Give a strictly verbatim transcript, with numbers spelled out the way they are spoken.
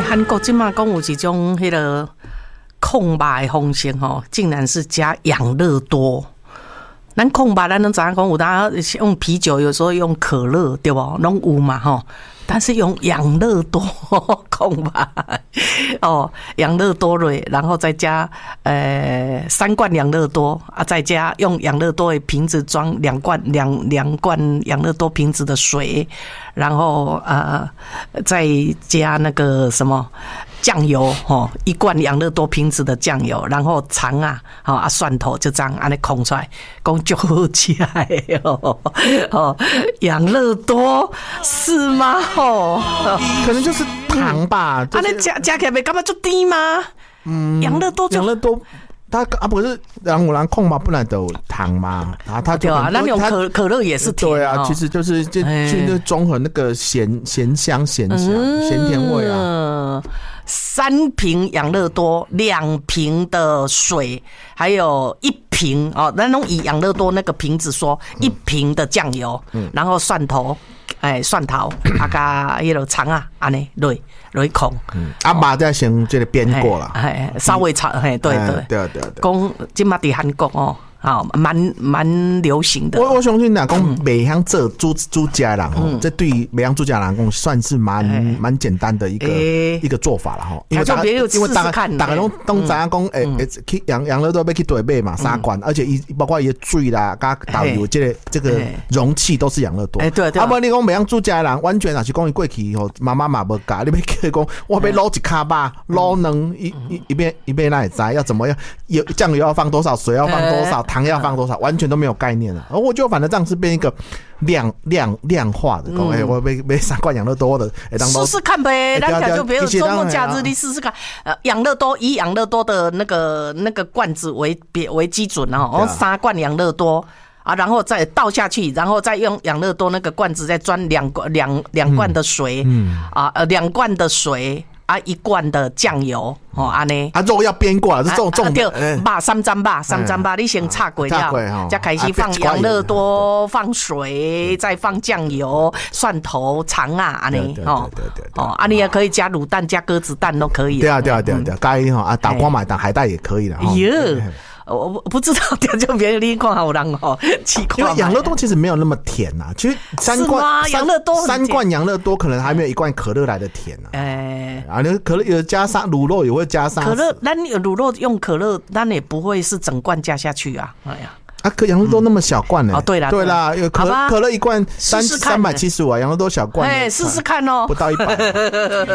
韩国今嘛讲有一种迄个控肉的方式吼，竟然是加养乐多。咱控肉咱能知影讲有当用啤酒，有时候用可乐，对不？拢有嘛吼。但是用养乐多控肉哦，养乐多蕊，然后再加呃三罐养乐多啊，再加用养乐多的瓶子装两罐两两罐养乐多瓶子的水，然后呃再加那个什么酱油哦，一罐养乐多瓶子的酱油，然后肠啊，好、哦、啊蒜头就这样安尼空出来，讲就好吃的哦哦，养乐多是吗？哦， 可能就是糖吧。 啊，那加加起来没干嘛就低吗？嗯，养乐多， 养乐多。它啊不是让我让控嘛，不然都有糖嘛，然后它对啊，那种可可乐也是甜， 对啊，其实就是就去那中和那个咸咸香咸香咸甜味啊。 三瓶养乐多，两瓶的水，还有一瓶哦，那种以养乐多那个瓶子说，一瓶的酱油，嗯、然后蒜头，哎，蒜头啊加迄个肠啊，安尼落落去控。 嗯，啊，把再先这个煸过了， 哎，稍微炒，嘿，对对对对对。 讲今嘛伫韩国哦。好，蛮蛮流行的。 我我相信呐，讲北乡做煮煮家人哦，这对于北乡煮家人讲算是蛮蛮简单的一个一个做法了哈。因为大家因为大家大家拢拢知影讲诶，去养养乐多要去对买嘛，三罐，而且伊包括伊水啦、加导游这个这个容器都是养乐多。哎，对对。啊，不你讲北乡煮家人完全也是讲伊过去吼，妈妈嘛无教，你要叫讲我要捞一卡吧，捞能一一一边一边那也知要怎么样，有酱油要放多少，水要放多少。糖要放多少，完全都没有概念了。而我就反正这样是变一个量量量化的，哎、嗯，我买买三罐养乐多的，试试看呗。大家就比如周末假日你试试看，呃，养乐多以养乐多的那个那个罐子为为基准哦，然后三罐养乐多。啊，然后再倒下去，然后再用养乐多那个罐子再装两罐两两罐的水，嗯，啊呃两罐的水。啊，一罐的酱油哦，安尼啊，肉要煸过来，是重重的。对，把三张吧，三张吧，你先炒过了，再开始放养乐多，放水，再放酱油、蒜头、肠啊，安尼哦，对对对，哦，啊，你也可以加卤蛋、加鸽子蛋都可以。 对啊，对啊，对啊，对啊，该哈啊，打光买打海带也可以的。 哟。我不知道，就别人你看好人哦，奇怪。 因为养乐多其实没有那么甜呐、啊，其实三罐养乐多三罐养乐多可能还没有一罐可乐来的甜呐、啊。哎、欸，啊，那可乐有加沙卤肉也会加沙。 可乐，那卤肉用可乐，那也不会是整罐加下去啊。哎呀。 啊，可养乐多那么小罐呢、欸嗯？ 哦，对啦， 对啦，有可可乐一罐三三百七十五啊，养乐多小罐， 哎，试试看哦， 不到一百。